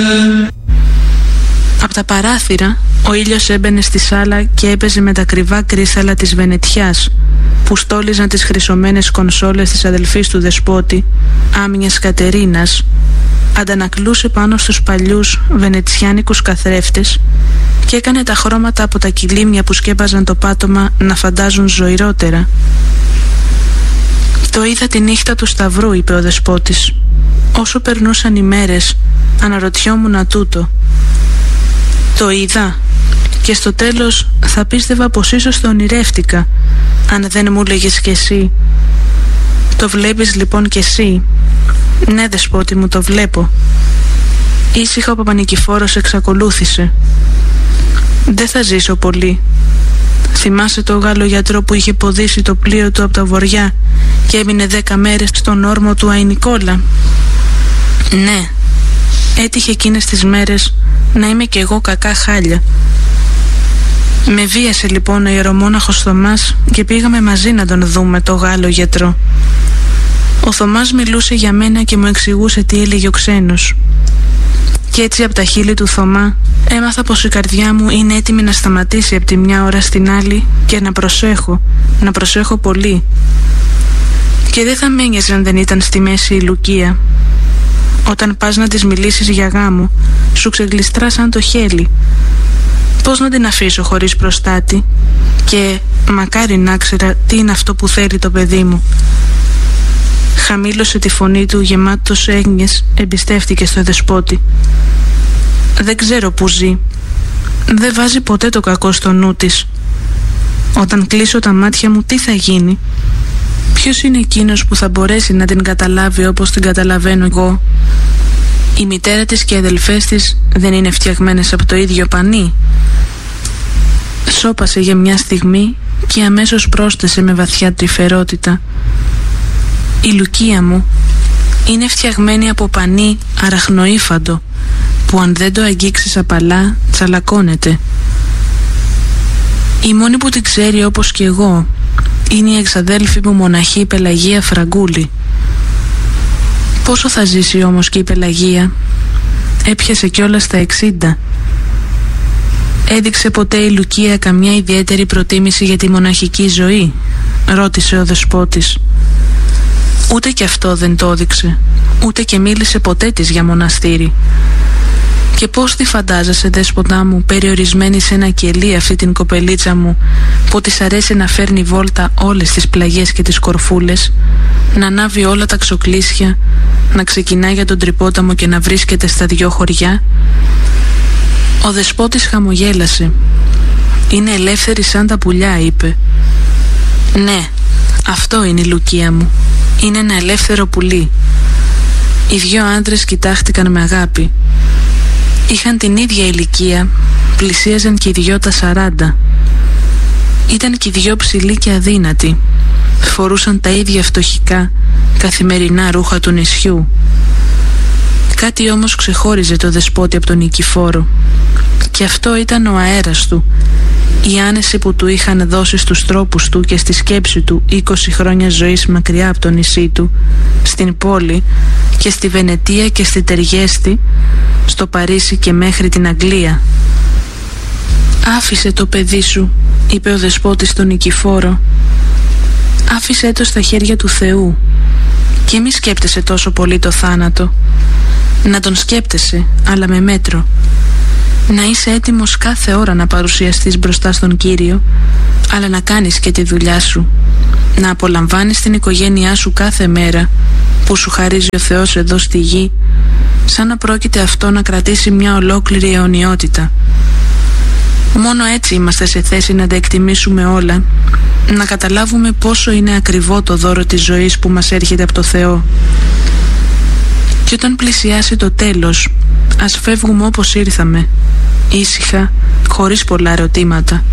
Από τα παράθυρα ο ήλιος έμπαινε στη σάλα και έπαιζε με τα κρυβά κρύσταλλα της Βενετιάς που στόλιζαν τις χρυσωμένες κονσόλες της αδελφής του δεσπότη, Άμυνιας Κατερίνας. Αντανακλούσε πάνω στους παλιούς βενετσιάνικους καθρέφτες και έκανε τα χρώματα από τα κιλίμια που σκέπαζαν το πάτωμα να φαντάζουν ζωηρότερα. «Το είδα τη νύχτα του Σταυρού», είπε ο δεσπότης. «Όσο περνούσαν οι μέρες αναρωτιόμουν τούτο. Το είδα και στο τέλος θα πίστευα πως ίσως το ονειρεύτηκα αν δεν μου λέγες κι εσύ. Το βλέπεις λοιπόν κι εσύ?» «Ναι, δεσπότη μου, το βλέπω». Ήσυχα ο Παπανικηφόρος εξακολούθησε. «Δεν θα ζήσω πολύ. Θυμάσαι το Γάλλο γιατρό που είχε ποδήσει το πλοίο του από τα βοριά και έμεινε 10 μέρες στον όρμο του Αϊνικόλα?» «Ναι. Έτυχε εκείνες τις μέρες να είμαι κι εγώ κακά χάλια. Με βίασε λοιπόν ο ιερομόναχος Θωμάς και πήγαμε μαζί να τον δούμε, το Γάλλο γιατρό. Ο Θωμάς μιλούσε για μένα και μου εξηγούσε τι έλεγε ο ξένος. Κι έτσι από τα χείλη του Θωμά έμαθα πως η καρδιά μου είναι έτοιμη να σταματήσει από τη μια ώρα στην άλλη και να προσέχω πολύ. Και δεν θα μ' ένοιαζε αν δεν ήταν στη μέση η Λουκία. Όταν πας να της μιλήσεις για γάμο, σου ξεγλιστρά σαν το χέλι. Πώς να την αφήσω χωρίς προστάτη? Και μακάρι να ξέρα τι είναι αυτό που θέλει το παιδί μου». Χαμήλωσε τη φωνή του γεμάτος έγνοιες, εμπιστεύτηκε στο δεσπότη. «Δεν ξέρω που ζει. Δεν βάζει ποτέ το κακό στο νου της. Όταν κλείσω τα μάτια μου τι θα γίνει? Ποιος είναι εκείνος που θα μπορέσει να την καταλάβει όπως την καταλαβαίνω εγώ? Η μητέρα της και οι αδελφές της δεν είναι φτιαγμένες από το ίδιο πανί?» Σώπασε για μια στιγμή και αμέσως πρόσθεσε με βαθιά τρυφερότητα. «Η Λουκία μου είναι φτιαγμένη από πανί αραχνοήφαντο που αν δεν το αγγίξεις απαλά τσαλακώνεται. Η μόνη που την ξέρει όπως και εγώ είναι η εξαδέλφη μου μοναχή Πελαγία Φραγκούλη. Πόσο θα ζήσει όμως και η Πελαγία? Έπιασε κιόλας τα 60. Έδειξε ποτέ η Λουκία καμιά ιδιαίτερη προτίμηση για τη μοναχική ζωή?» ρώτησε ο δεσπότης. «Ούτε κι αυτό δεν το έδειξε, ούτε και μίλησε ποτέ της για μοναστήρι. Και πώς τη φαντάζεσαι, δέσποτά μου, περιορισμένη σε ένα κελί αυτή την κοπελίτσα μου που της αρέσει να φέρνει βόλτα όλες τις πλαγιές και τις κορφούλες, να ανάβει όλα τα ξοκλήσια, να ξεκινάει για τον Τρυπόταμο και να βρίσκεται στα 2 χωριά?» Ο δεσπότης χαμογέλασε. «Είναι ελεύθερη σαν τα πουλιά», είπε. «Ναι, αυτό είναι η Λουκία μου. Είναι ένα ελεύθερο πουλί». Οι 2 άντρες κοιτάχτηκαν με αγάπη. Είχαν την ίδια ηλικία, πλησίαζαν και οι 2 τα 40. Ήταν και οι 2 ψηλοί και αδύνατοι. Φορούσαν τα ίδια φτωχικά, καθημερινά ρούχα του νησιού. Κάτι όμως ξεχώριζε το δεσπότη από τον Νικηφόρο. Και αυτό ήταν ο αέρας του, η άνεση που του είχαν δώσει στους τρόπους του και στη σκέψη του 20 χρόνια ζωής μακριά από το νησί του, στην πόλη και στη Βενετία και στη Τεριέστη, στο Παρίσι και μέχρι την Αγγλία. «Άφησε το παιδί σου», είπε ο δεσπότης στον Νικηφόρο. «Άφησέ το στα χέρια του Θεού και μη σκέπτεσαι τόσο πολύ το θάνατο. Να τον σκέπτεσαι, αλλά με μέτρο. Να είσαι έτοιμος κάθε ώρα να παρουσιαστείς μπροστά στον Κύριο, αλλά να κάνεις και τη δουλειά σου. Να απολαμβάνεις την οικογένειά σου κάθε μέρα που σου χαρίζει ο Θεός εδώ στη γη, σαν να πρόκειται αυτό να κρατήσει μια ολόκληρη αιωνιότητα. Μόνο έτσι είμαστε σε θέση να τα εκτιμήσουμε όλα, να καταλάβουμε πόσο είναι ακριβό το δώρο της ζωής που μας έρχεται από το Θεό. Και όταν πλησιάσει το τέλος, ας φεύγουμε όπως ήρθαμε, ήσυχα, χωρίς πολλά ερωτήματα.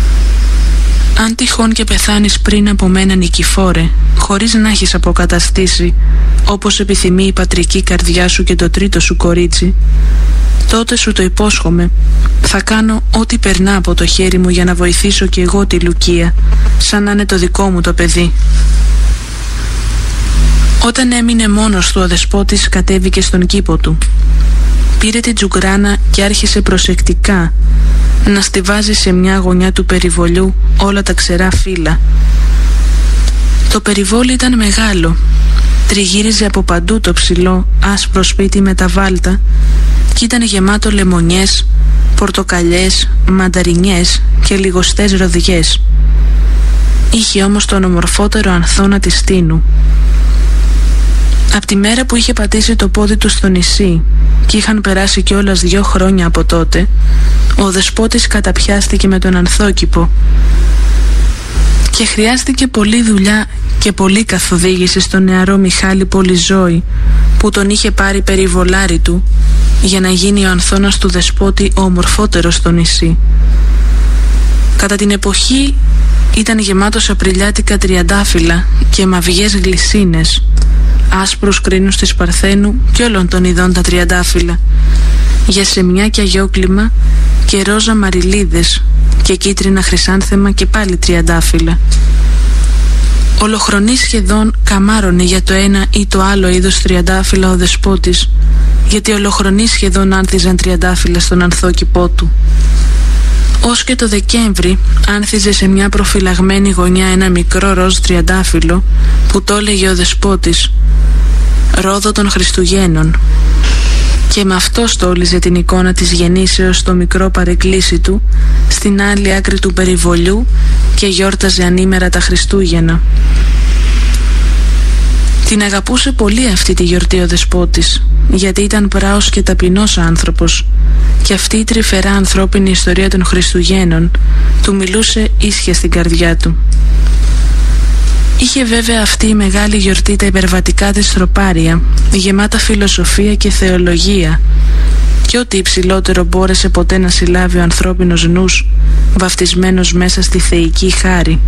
Αν τυχόν και πεθάνεις πριν από μένα, Νικηφόρε, χωρίς να έχεις αποκαταστήσει, όπως επιθυμεί η πατρική καρδιά σου και το τρίτο σου κορίτσι, τότε σου το υπόσχομαι, θα κάνω ό,τι περνά από το χέρι μου για να βοηθήσω κι εγώ τη Λουκία, σαν να είναι το δικό μου το παιδί». Όταν έμεινε μόνος του, ο δεσπότης κατέβηκε στον κήπο του. πήρε την τζουγκράνα και άρχισε προσεκτικά να στιβάζει σε μια γωνιά του περιβολιού όλα τα ξερά φύλλα. Το περιβόλι ήταν μεγάλο, τριγύριζε από παντού το ψηλό άσπρο σπίτι με τα βάλτα και ήταν γεμάτο λεμονιές, πορτοκαλιές, μανταρινιές και λιγοστές ροδιές. Είχε όμως τον ομορφότερο ανθώνα της Τίνου. Από τη μέρα που είχε πατήσει το πόδι του στο νησί και είχαν περάσει κιόλας 2 χρόνια από τότε, ο δεσπότης καταπιάστηκε με τον ανθόκηπο και χρειάστηκε πολλή δουλειά και πολλή καθοδήγηση στον νεαρό Μιχάλη Πολυζώη, που τον είχε πάρει περιβολάρι του για να γίνει ο ανθώνας του δεσπότη ο ομορφότερος στο νησί. Κατά την εποχή ήταν γεμάτος απριλιάτικα τριαντάφυλλα και μαυγές γλυσσίνες, άσπρους κρίνους της Παρθένου και όλων των ειδών τα τριαντάφυλλα, γιασεμιά και αγιόκλιμα και ρόζα μαριλίδες και κίτρινα χρυσάνθεμα και πάλι τριαντάφυλλα. Ολοχρονή σχεδόν καμάρωνε για το ένα ή το άλλο είδος τριαντάφυλλα ο δεσπότης, γιατί ολοχρονή σχεδόν άνθιζαν τριαντάφυλλα στον ανθόκηπό του. Ως και το Δεκέμβρη άνθιζε σε μια προφυλαγμένη γωνιά ένα μικρό ροζ τριαντάφυλλο που το έλεγε ο δεσπότης «Ρόδο των Χριστουγέννων», και με αυτό στόλιζε την εικόνα της γεννήσεως στο μικρό παρεκκλήσι του στην άλλη άκρη του περιβολιού και γιόρταζε ανήμερα τα Χριστούγεννα. Την αγαπούσε πολύ αυτή τη γιορτή ο δεσπότης, γιατί ήταν πράος και ταπεινός άνθρωπος και αυτή η τρυφερά ανθρώπινη ιστορία των Χριστουγέννων του μιλούσε ίσια στην καρδιά του. Είχε βέβαια αυτή η μεγάλη γιορτή τα υπερβατικά της τροπάρια, γεμάτα φιλοσοφία και θεολογία, και ό,τι υψηλότερο μπόρεσε ποτέ να συλλάβει ο ανθρώπινος νους, βαφτισμένος μέσα στη θεϊκή χάρη.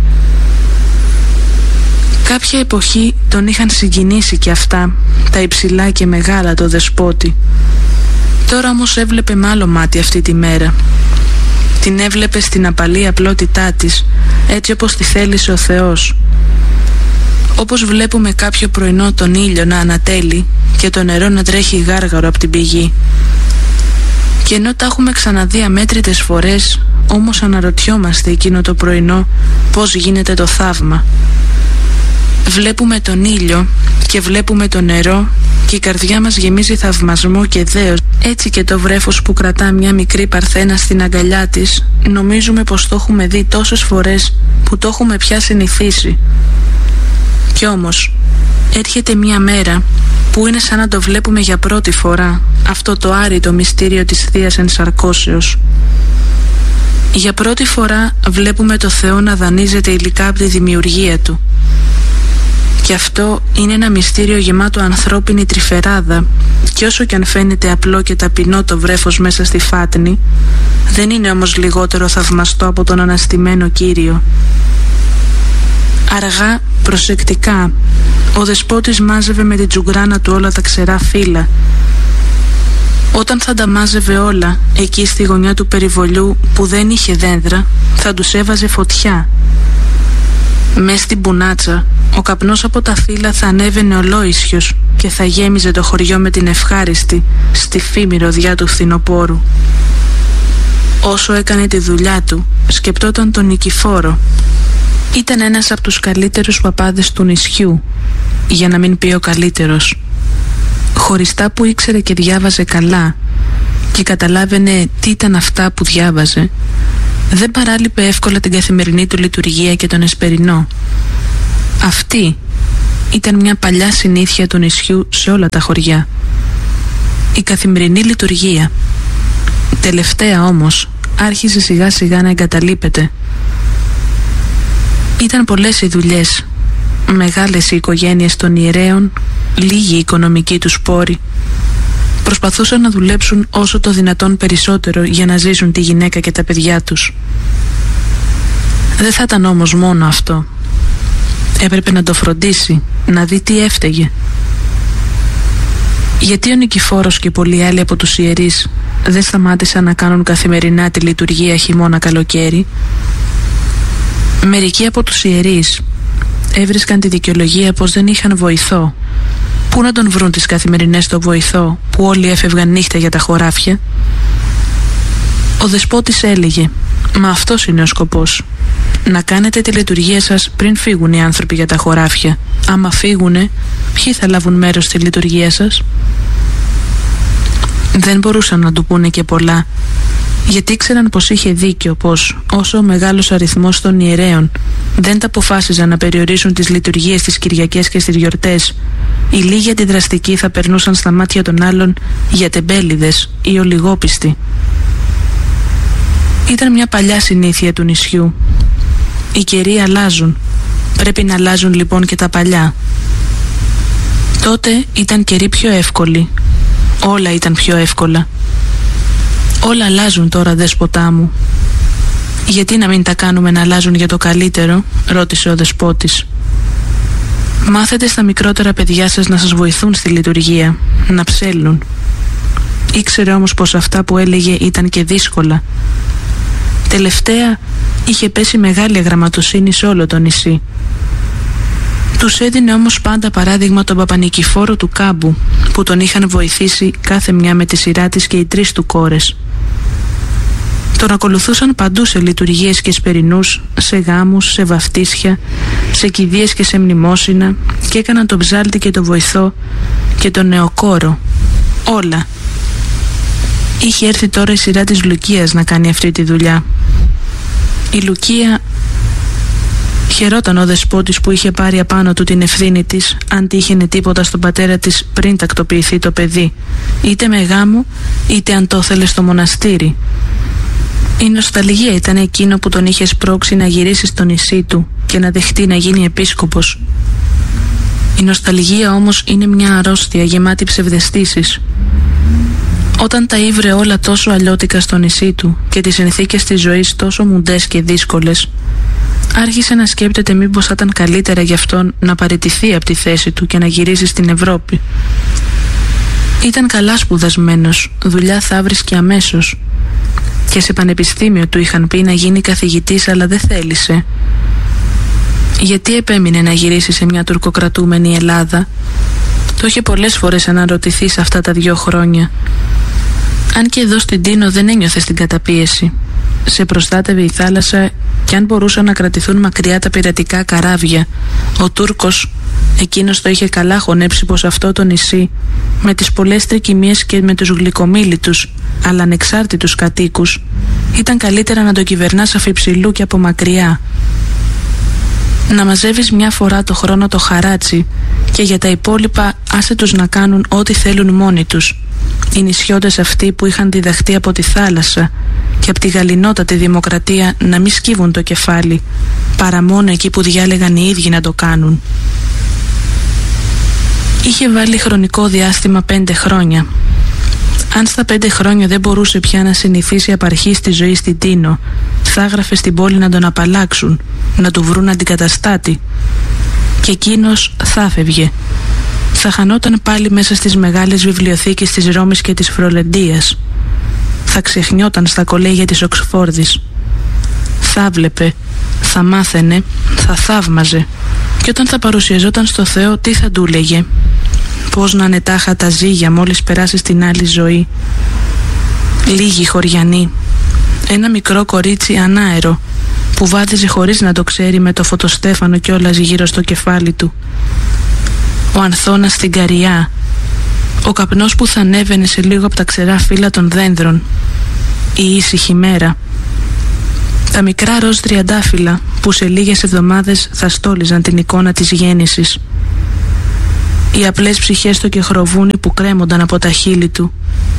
Κάποια εποχή τον είχαν συγκινήσει και αυτά, τα υψηλά και μεγάλα το δεσπότη. Τώρα όμως έβλεπε με άλλο μάτι αυτή τη μέρα. Την έβλεπε στην απαλή απλότητά της, έτσι όπως τη θέλησε ο Θεός. Όπως βλέπουμε κάποιο πρωινό τον ήλιο να ανατέλει και το νερό να τρέχει γάργαρο από την πηγή. Και ενώ τα έχουμε ξαναδεί αμέτρητες φορές, όμως αναρωτιόμαστε εκείνο το πρωινό πώς γίνεται το θαύμα. Βλέπουμε τον ήλιο και βλέπουμε το νερό και η καρδιά μας γεμίζει θαυμασμό και δέος. Έτσι και το βρέφος που κρατά μια μικρή παρθένα στην αγκαλιά της, νομίζουμε πως το έχουμε δει τόσες φορές που το έχουμε πια συνηθίσει. Κι όμως έρχεται μια μέρα που είναι σαν να το βλέπουμε για πρώτη φορά, αυτό το άρρητο μυστήριο της Θείας Ενσαρκώσεως. Για πρώτη φορά βλέπουμε το Θεό να δανείζεται υλικά από τη δημιουργία Του. Και αυτό είναι ένα μυστήριο γεμάτο ανθρώπινη τρυφεράδα, και όσο κι αν φαίνεται απλό και ταπεινό το βρέφος μέσα στη φάτνη, δεν είναι όμως λιγότερο θαυμαστό από τον αναστημένο Κύριο. Αργά, προσεκτικά, ο δεσπότης μάζευε με την τζουγκράνα του όλα τα ξερά φύλλα. Όταν θα τα μάζευε όλα, εκεί στη γωνιά του περιβολιού που δεν είχε δέντρα, θα τους έβαζε φωτιά. Μες στην μπουνάτσα, ο καπνός από τα φύλλα θα ανέβαινε ολόησιος και θα γέμιζε το χωριό με την ευχάριστη, στιφή μυρωδιά του φθινοπόρου. Όσο έκανε τη δουλειά του, σκεπτόταν τον Νικηφόρο. Ήταν ένας από τους καλύτερους παπάδες του νησιού, για να μην πει ο καλύτερος. Χωριστά που ήξερε και διάβαζε καλά και καταλάβαινε τι ήταν αυτά που διάβαζε, δεν παράλειπε εύκολα την καθημερινή του λειτουργία και τον εσπερινό. Αυτή ήταν μια παλιά συνήθεια του νησιού σε όλα τα χωριά. Η καθημερινή λειτουργία. Τελευταία όμως άρχισε σιγά σιγά να εγκαταλείπεται. Ήταν πολλές οι δουλειές, μεγάλες οι οικογένειες των ιερέων, λίγοι οι οικονομικοί τους πόροι. Προσπαθούσαν να δουλέψουν όσο το δυνατόν περισσότερο για να ζήσουν τη γυναίκα και τα παιδιά τους. Δεν θα ήταν όμως μόνο αυτό. Έπρεπε να το φροντίσει, να δει τι έφταιγε. Γιατί ο Νικηφόρος και πολλοί άλλοι από τους ιερείς δεν σταμάτησαν να κάνουν καθημερινά τη λειτουργία χειμώνα καλοκαίρι? Μερικοί από τους ιερείς έβρισκαν τη δικαιολογία πως δεν είχαν βοηθό, Πού να τον βρουν τις καθημερινές το βοηθό που όλοι έφευγαν νύχτα για τα χωράφια? Ο δεσπότης έλεγε: «Μα αυτός είναι ο σκοπός. Να κάνετε τη λειτουργία σας πριν φύγουν οι άνθρωποι για τα χωράφια. Άμα φύγουνε, ποιοι θα λάβουν μέρος στη λειτουργία σας?» Δεν μπορούσαν να του πούνε και πολλά, γιατί ήξεραν πως είχε δίκιο, πως όσο ο μεγάλος αριθμός των ιερέων δεν τα αποφάσιζαν να περιορίσουν τις λειτουργίες τις Κυριακές και στις γιορτές, οι λίγοι αντιδραστικοί θα περνούσαν στα μάτια των άλλων για τεμπέληδες ή ολιγόπιστοι. Ήταν μια παλιά συνήθεια του νησιού. Οι καιροί αλλάζουν. Πρέπει να αλλάζουν λοιπόν και τα παλιά. Τότε ήταν καιροί πιο εύκολοι. Όλα ήταν πιο εύκολα. Όλα αλλάζουν τώρα, δέσποτά μου. Γιατί να μην τα κάνουμε να αλλάζουν για το καλύτερο? Ρώτησε ο δεσπότης. Μάθετε στα μικρότερα παιδιά σας να σας βοηθούν στη λειτουργία, να ψέλνουν. Ήξερε όμως πως αυτά που έλεγε ήταν και δύσκολα. Τελευταία είχε πέσει μεγάλη αγραμματοσύνη σε όλο το νησί. Τους έδινε όμως πάντα παράδειγμα τον Παπανικηφόρο του Κάμπου, που τον είχαν βοηθήσει κάθε μια με τη σειρά της και οι 3 του κόρες. Τον ακολουθούσαν παντού σε λειτουργίες και σπερινούς, σε γάμους, σε βαφτίσια, σε κηδείες και σε μνημόσυνα, και έκαναν τον ψάλτη και τον βοηθό και τον νεοκόρο. Όλα. Είχε έρθει τώρα η σειρά της Λουκίας να κάνει αυτή τη δουλειά. Η Λουκία χαιρόταν ο δεσπότης που είχε πάρει απάνω του την ευθύνη της, αν τύχαινε τίποτα στον πατέρα της πριν τακτοποιηθεί το παιδί, είτε με γάμο είτε αν το ήθελε στο μοναστήρι. Η νοσταλγία ήταν εκείνο που τον είχε σπρώξει να γυρίσει στο νησί του και να δεχτεί να γίνει επίσκοπος. Η νοσταλγία όμως είναι μια αρρώστια γεμάτη ψευδαισθήσεις. Όταν τα ήβρε όλα τόσο αλλιώτικα στο νησί του και τις συνθήκες της ζωής τόσο μουντές και δύσκολες, άρχισε να σκέπτεται μήπως θα ήταν καλύτερα για αυτόν να παραιτηθεί από τη θέση του και να γυρίσει στην Ευρώπη. Ήταν καλά σπουδασμένος, δουλειά θα βρίσκε αμέσως, και σε πανεπιστήμιο του είχαν πει να γίνει καθηγητής, αλλά δεν θέλησε. Γιατί επέμεινε να γυρίσει σε μια τουρκοκρατούμενη Ελλάδα? Το είχε πολλές φορές αναρωτηθεί σε αυτά τα 2 χρόνια. Αν και εδώ στην Τίνο δεν ένιωθε την καταπίεση. Σε προστάτευε η θάλασσα, και αν μπορούσαν να κρατηθούν μακριά τα πειρατικά καράβια, ο Τούρκος, εκείνος το είχε καλά χωνέψει πως αυτό το νησί, με τις πολλές τρικυμίες και με τους γλυκομίλητους αλλά ανεξάρτητους κατοίκους, ήταν καλύτερα να το κυβερνάς αφιψηλού και από μακριά. Να μαζεύεις μια φορά το χρόνο το χαράτσι, και για τα υπόλοιπα άσε τους να κάνουν ό,τι θέλουν μόνοι τους. Οι νησιώτες αυτοί που είχαν διδαχτεί από τη θάλασσα και από τη γαληνότατη δημοκρατία να μην σκύβουν το κεφάλι, παρά μόνο εκεί που διάλεγαν οι ίδιοι να το κάνουν. Είχε βάλει χρονικό διάστημα 5 χρόνια. Αν στα 5 χρόνια δεν μπορούσε πια να συνηθίσει απ' αρχής τη ζωή στην Τίνο, θα έγραφε στην πόλη να τον απαλλάξουν, να του βρουν αντικαταστάτη, και εκείνος θα φεύγε. Θα χανόταν πάλι μέσα στις μεγάλες βιβλιοθήκες της Ρώμης και της Φρολεντίας. Θα ξεχνιόταν στα κολέγια της Οξφόρδης. Θα βλέπε, θα μάθαινε, θα θαύμαζε, και όταν θα παρουσιαζόταν στο Θεό, τι θα του λέγε? Πώς να είναι τάχα τα ζύγια μόλις περάσει στην άλλη ζωή. Λίγοι χωριανοί, ένα μικρό κορίτσι ανάερο που βάδιζε χωρίς να το ξέρει με το φωτοστέφανο κιόλας γύρω στο κεφάλι του. Ο ανθώνας στην καριά, ο καπνός που θα ανέβαινε σε λίγο από τα ξερά φύλλα των δένδρων, η ήσυχη μέρα, τα μικρά ροζ τριαντάφυλλα που σε λίγες εβδομάδες θα στόλιζαν την εικόνα της γέννησης, οι απλές ψυχές στο κεχροβούνι που κρέμονταν από τα χείλη του,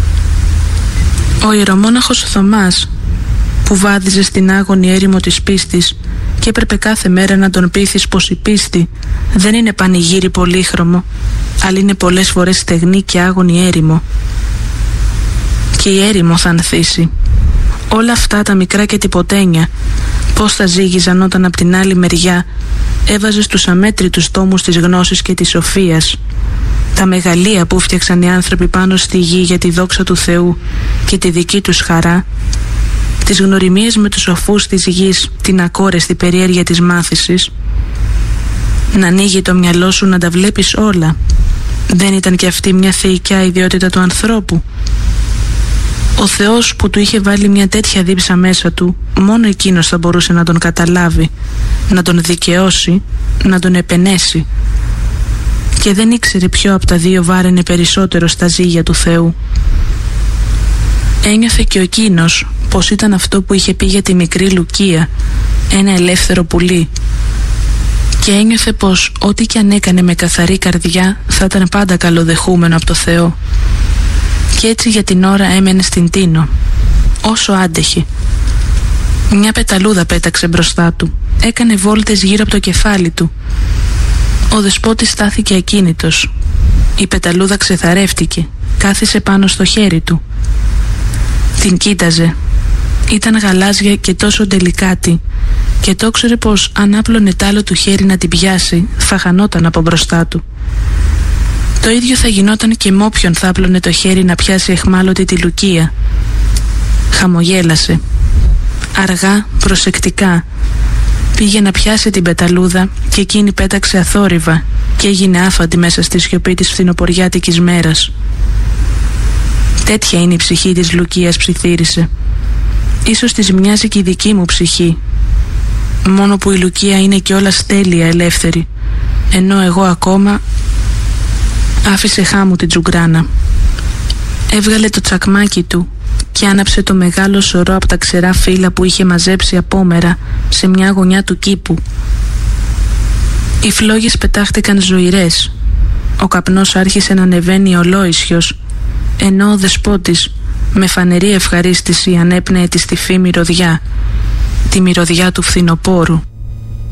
ο ιερομόναχος Θωμάς που βάδιζε στην άγονη έρημο της πίστης και έπρεπε κάθε μέρα να τον πείθεις πως η πίστη δεν είναι πανηγύρι πολύχρωμο, αλλά είναι πολλές φορές στεγνή και άγονη έρημο, και η έρημο θα ανθίσει. Όλα αυτά τα μικρά και τυποτένια πώς θα ζήγιζαν όταν απ' την άλλη μεριά έβαζες τους αμέτρητους τόμους της γνώσης και της σοφίας, τα μεγαλεία που φτιάξαν οι άνθρωποι πάνω στη γη για τη δόξα του Θεού και τη δική τους χαρά, τις γνωριμίες με τους σοφούς της γης, την ακόρεστη περιέργεια της μάθησης. Να ανοίγει το μυαλό σου να τα βλέπεις όλα, Δεν ήταν και αυτή μια θεϊκιά ιδιότητα του ανθρώπου? Ο Θεός που του είχε βάλει μια τέτοια δίψα μέσα του, μόνο εκείνος θα μπορούσε να τον καταλάβει, να τον δικαιώσει, να τον επενέσει. Και δεν ήξερε ποιο από τα δύο βάραινε περισσότερο στα ζύγια του Θεού. Ένιωθε και ο εκείνος πως ήταν αυτό που είχε πει για τη μικρή Λουκία, ένα ελεύθερο πουλί, και ένιωθε πως ό,τι κι αν έκανε με καθαρή καρδιά θα ήταν πάντα καλοδεχούμενο από το Θεό. Και έτσι για την ώρα έμενε στην Τίνο, όσο άντεχε. Μια πεταλούδα πέταξε μπροστά του, έκανε βόλτες γύρω από το κεφάλι του. Ο δεσπότης στάθηκε ακίνητος. Η πεταλούδα ξεθαρεύτηκε, κάθισε πάνω στο χέρι του. Την κοίταζε. Ήταν γαλάζια και τόσο ντελικάτη, και το ήξερε πως αν άπλωνε τ' άλλο του χέρι να την πιάσει, θα χανόταν από μπροστά του. Το ίδιο θα γινόταν και με όποιον θα άπλωνε το χέρι να πιάσει εχμάλωτη τη Λουκία. Χαμογέλασε. Αργά, προσεκτικά, πήγε να πιάσει την πεταλούδα και εκείνη πέταξε αθόρυβα και έγινε άφαντη μέσα στη σιωπή της φθινοποριάτικης μέρας. Τέτοια είναι η ψυχή της Λουκίας, ψιθύρισε. Ίσως της μοιάζει και η δική μου ψυχή, μόνο που η Λουκία είναι κιόλας τέλεια ελεύθερη, ενώ εγώ ακόμα... Άφησε χάμου την τζουγκράνα. Έβγαλε το τσακμάκι του και άναψε το μεγάλο σωρό από τα ξερά φύλλα που είχε μαζέψει απόμερα σε μια γωνιά του κήπου. Οι φλόγες πετάχτηκαν ζωηρές. Ο καπνός άρχισε να ανεβαίνει ολόησιος, ενώ ο δεσπότης με φανερή ευχαρίστηση ανέπνεε τη στιφή μυρωδιά, τη μυρωδιά του φθινοπόρου.